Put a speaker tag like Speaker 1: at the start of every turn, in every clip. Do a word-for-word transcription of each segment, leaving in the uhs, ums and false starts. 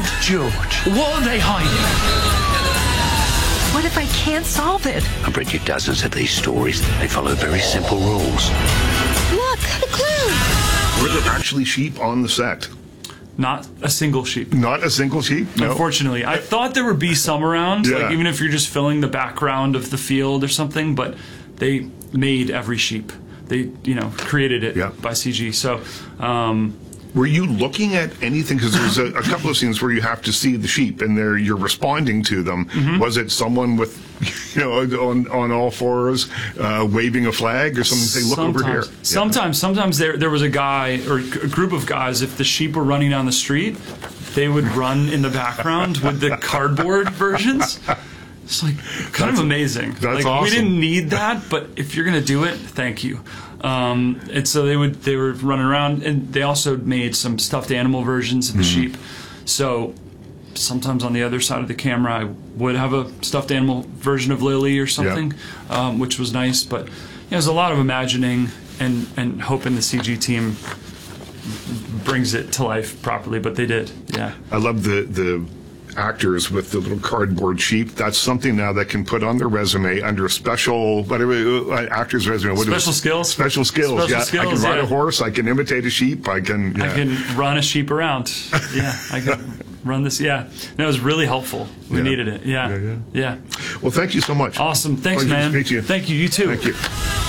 Speaker 1: George, what are they hiding?
Speaker 2: What if I can't solve it?
Speaker 3: I've read you dozens of these stories. They follow very simple rules.
Speaker 2: Look, the clue!
Speaker 4: Were there actually sheep on the set?
Speaker 5: Not a single sheep.
Speaker 4: Not a single sheep? No.
Speaker 5: Unfortunately. I thought there would be some around,
Speaker 4: yeah.
Speaker 5: like even if you're just filling the background of the field or something, but they made every sheep. They, you know, created it
Speaker 4: yeah.
Speaker 5: by C G. So, um...
Speaker 4: Were you looking at anything? Because there's a, a couple of scenes where you have to see the sheep and they're, you're responding to them. Mm-hmm. Was it someone with, you know, on, on all fours uh, waving a flag or something? Say, look
Speaker 5: sometimes,
Speaker 4: over here.
Speaker 5: Sometimes, yeah. sometimes there there was a guy or a group of guys. If the sheep were running down the street, they would run in the background with the cardboard versions. It's like kind
Speaker 4: that's,
Speaker 5: of amazing.
Speaker 4: That's
Speaker 5: like,
Speaker 4: awesome.
Speaker 5: We didn't need that, but if you're gonna do it, thank you. Um, and so they would they were running around, and they also made some stuffed animal versions of the mm-hmm. sheep. So sometimes on the other side of the camera, I would have a stuffed animal version of Lily or something, yep. um, which was nice. But you know, there's a lot of imagining and and hoping the C G team brings it to life properly. But they did, yeah.
Speaker 4: I love the the. actors with the little cardboard sheep. That's something now that can put on their resume under special whatever uh, actor's resume. What
Speaker 5: special
Speaker 4: is,
Speaker 5: skills.
Speaker 4: Special skills.
Speaker 5: Special
Speaker 4: yeah,
Speaker 5: skills,
Speaker 4: I can ride
Speaker 5: yeah.
Speaker 4: a horse. I can imitate a sheep. I can. Yeah.
Speaker 5: I can run a sheep around. Yeah, I can run this. Yeah, that was really helpful. We
Speaker 4: yeah.
Speaker 5: needed it. Yeah.
Speaker 4: Yeah, yeah,
Speaker 5: yeah.
Speaker 4: Well, thank you so much.
Speaker 5: Awesome. Thanks,
Speaker 4: Pleasure
Speaker 5: man.
Speaker 4: to meet you.
Speaker 5: Thank you. You too.
Speaker 4: Thank you.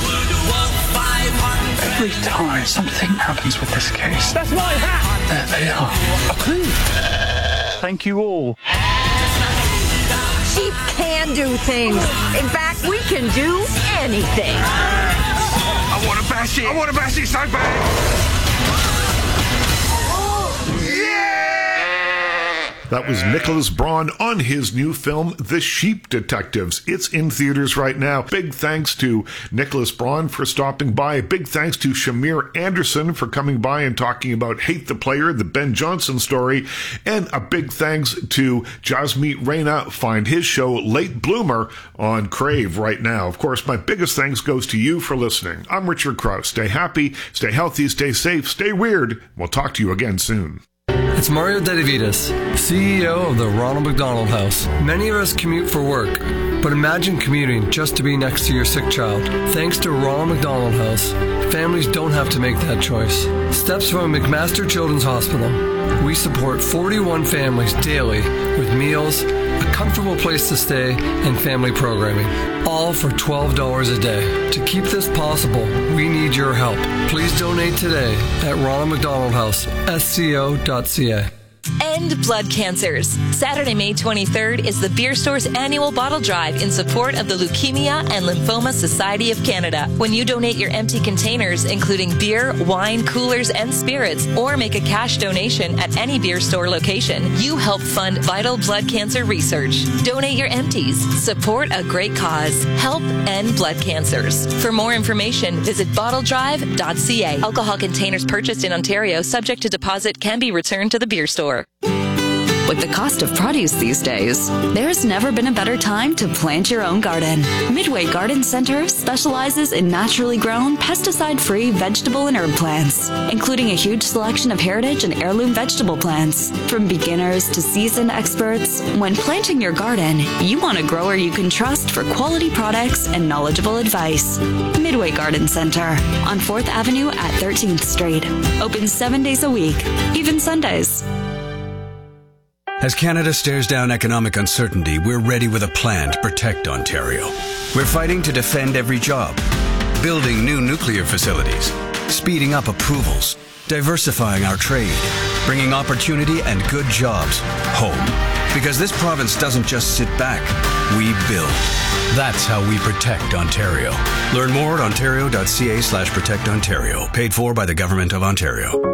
Speaker 1: Every time something happens with this case,
Speaker 6: that's my hat.
Speaker 1: There they are. A clue. Thank you all.
Speaker 2: Sheep can do things. In fact, we can do anything.
Speaker 1: I want to bash it. I want to bash it so bad.
Speaker 4: That was Nicholas Braun on his new film, The Sheep Detectives. It's in theaters right now. Big thanks to Nicholas Braun for stopping by. Big thanks to Shamir Anderson for coming by and talking about Hate the Player, the Ben Johnson story. And a big thanks to Jasmeet Rana. Find his show, Late Bloomer, on Crave right now. Of course, my biggest thanks goes to you for listening. I'm Richard Krause. Stay happy, stay healthy, stay safe, stay weird. We'll talk to you again soon.
Speaker 7: It's Mario Dedavidas, C E O of the Ronald McDonald House. Many of us commute for work, but imagine commuting just to be next to your sick child. Thanks to Ronald McDonald House, families don't have to make that choice. Steps from McMaster Children's Hospital. We support forty-one families daily with meals, a comfortable place to stay, and family programming, all for twelve dollars a day. To keep this possible, we need your help. Please donate today at Ronald McDonald House, S C O dot C A.
Speaker 8: End blood cancers. Saturday, May twenty-third is the Beer Store's annual bottle drive in support of the Leukemia and Lymphoma Society of Canada. When you donate your empty containers, including beer, wine, coolers, and spirits, or make a cash donation at any Beer Store location, you help fund vital blood cancer research. Donate your empties. Support a great cause. Help end blood cancers. For more information, visit bottle drive dot c a. Alcohol containers purchased in Ontario subject to deposit can be returned to the Beer Store.
Speaker 9: With the cost of produce these days, there's never been a better time to plant your own garden. Midway Garden Center specializes in naturally grown, pesticide-free vegetable and herb plants, including a huge selection of heritage and heirloom vegetable plants. From beginners to seasoned experts, when planting your garden, you want a grower you can trust for quality products and knowledgeable advice. Midway Garden Center on fourth Avenue at thirteenth Street. Open seven days a week, even Sundays.
Speaker 10: As Canada stares down economic uncertainty, we're ready with a plan to protect Ontario. We're fighting to defend every job, building new nuclear facilities, speeding up approvals, diversifying our trade, bringing opportunity and good jobs home. Because this province doesn't just sit back, we build. That's how we protect Ontario. Learn more at ontario dot c a slash protect Ontario. Paid for by the Government of Ontario.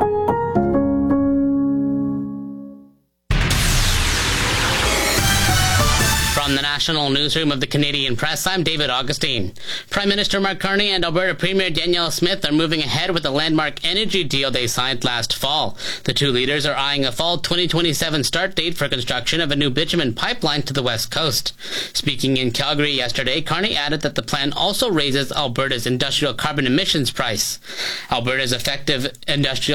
Speaker 11: From the National Newsroom of the Canadian Press, I'm David Augustine. Prime Minister Mark Carney and Alberta Premier Danielle Smith are moving ahead with the landmark energy deal they signed last fall. The two leaders are eyeing a fall twenty twenty-seven start date for construction of a new bitumen pipeline to the west coast. Speaking in Calgary yesterday, Carney added that the plan also raises Alberta's industrial carbon emissions price. Alberta's effective industrial